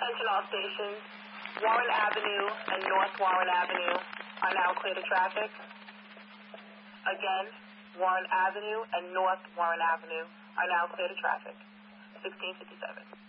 Attention all stations. Warren Avenue and North Warren Avenue are now clear to traffic. Again, Warren Avenue and North Warren Avenue are now clear to traffic. 1657.